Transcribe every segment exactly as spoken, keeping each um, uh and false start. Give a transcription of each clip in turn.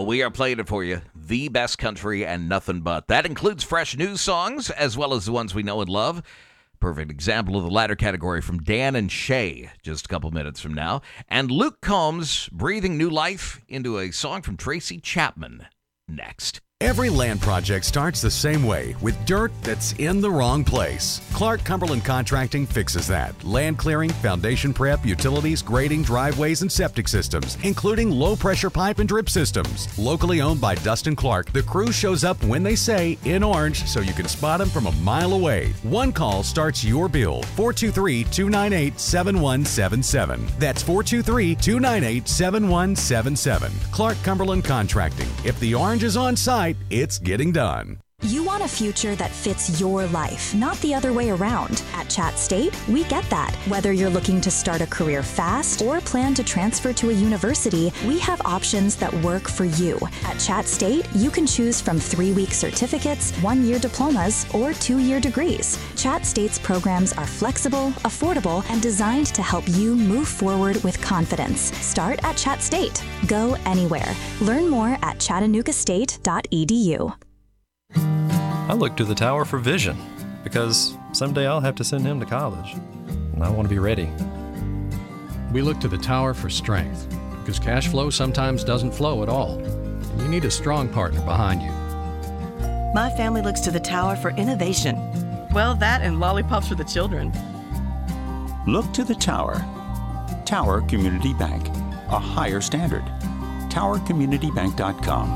Well, we are playing it for you. The best country and nothing but. That includes fresh news songs as well as the ones we know and love. Perfect example of the latter category from Dan and Shay just a couple minutes from now. And Luke Combs breathing new life into a song from Tracy Chapman next. Every land project starts the same way, with dirt that's in the wrong place. Clark Cumberland Contracting fixes that. Land clearing, foundation prep, utilities, grading, driveways, and septic systems, including low-pressure pipe and drip systems. Locally owned by Dustin Clark, the crew shows up when they say, in orange, so you can spot them from a mile away. One call starts your bill. four two three, two nine eight, seven one seven seven. That's four two three, two nine eight, seven one seven seven. Clark Cumberland Contracting. If the orange is on site, it's getting done. You want a future that fits your life, not the other way around. At Chat State, we get that. Whether you're looking to start a career fast or plan to transfer to a university, we have options that work for you. At Chat State, you can choose from three-week certificates, one-year diplomas, or two-year degrees. Chat State's programs are flexible, affordable, and designed to help you move forward with confidence. Start at Chat State. Go anywhere. Learn more at chattanooga state dot e d u. I look to the tower for vision because someday I'll have to send him to college, and I want to be ready. We look to the tower for strength because cash flow sometimes doesn't flow at all, and you need a strong partner behind you. My family looks to the tower for innovation. Well, that and lollipops for the children. Look to the tower. Tower Community Bank, a higher standard. tower community bank dot com.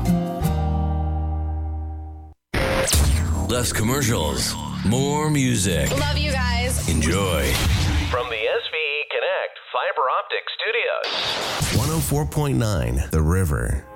Less commercials, more music. Love you guys. Enjoy. From the S V E Connect Fiber Optic Studios. one oh four point nine The River.